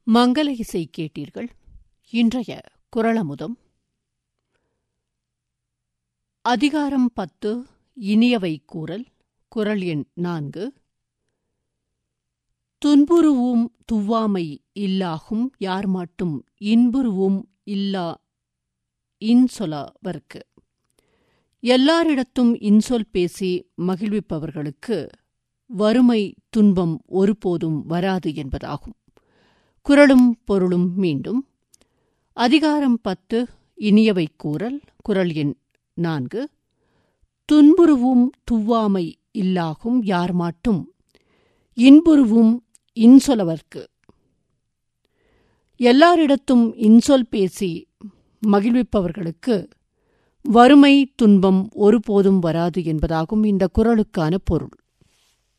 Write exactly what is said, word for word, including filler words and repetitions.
மங்கள இசை கேட்டீர்கள். இன்றைய குறளமுதம் அதிகாரம் பத்து, இனியவை கூறல். குறள் எண் நான்கு. துன்புறுவும் துவ்வாமை இல்லாகும் யார்மாட்டும் இன்புறுவும் இல்லா இன்சொலவர்க்கு. எல்லாரிடத்தும் இன்சொல் பேசி மகிழ்விப்பவர்களுக்கு வறுமை துன்பம் ஒருபோதும் வராது என்பதாகும். குறளும் பொருளும் மீண்டும். அதிகாரம் பத்து, இனியவை கூறல். குறள் எண் நான்கு. துன்புறுவும் துவ்வாமை இல்லாகும் யார்மாட்டும் இன்புறுவும் இன்சொலவர்க்கு. எல்லாரிடத்தும் இன்சொல் பேசி மகிழ்விப்பவர்களுக்கு வறுமை துன்பம் ஒருபோதும் வராது என்பதாகும் இந்த குறளுக்கான பொருள்.